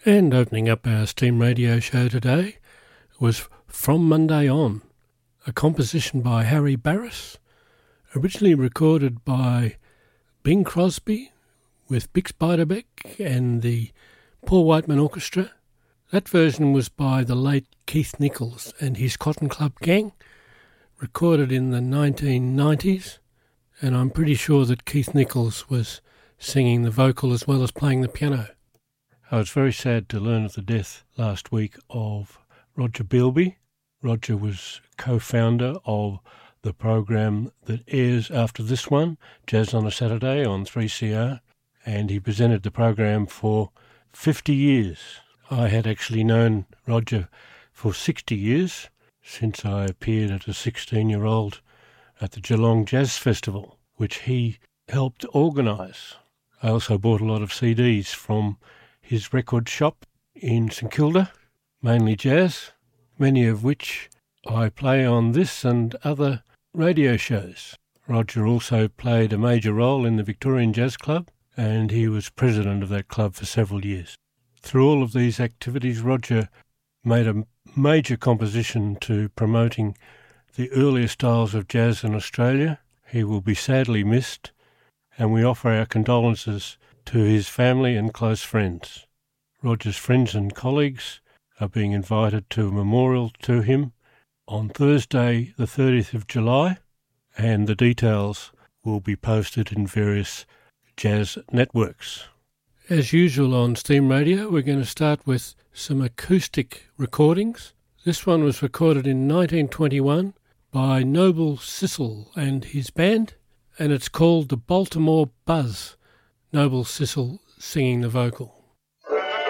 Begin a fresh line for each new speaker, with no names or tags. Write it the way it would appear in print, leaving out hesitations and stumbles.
And opening up our Steam Radio show today was From Monday On, a composition by Harry Barris, originally recorded by Bing Crosby with Bix Beiderbecke and the Paul Whiteman Orchestra. That version was by the late Keith Nichols and his Cotton Club Gang, recorded in the 1990s, and I'm pretty sure that Keith Nichols was singing the vocal as well as playing the piano. I was very sad to learn of the death last week of Roger Bilby. Roger was co-founder of the program that airs after this one, Jazz on a Saturday on 3CR, and he presented the program for 50 years. I had actually known Roger for 60 years, since I appeared as a 16-year-old at the Geelong Jazz Festival, which he helped organise. I also bought a lot of CDs from his record shop in St Kilda, mainly jazz, many of which I play on this and other radio shows. Roger also played a major role in the Victorian Jazz Club, and he was president of that club for several years. Through all of these activities, Roger made a major composition to promoting the earlier styles of jazz in Australia. He will be sadly missed, and we offer our condolences to his family and close friends. Roger's friends and colleagues are being invited to a memorial to him on Thursday the 30th of July, and the details will be posted in various jazz networks. As usual on Steam Radio, we're going to start with some acoustic recordings. This one was recorded in 1921 by Noble Sissle and his band, and it's called The Baltimore Buzz. Noble Sissle singing the vocal.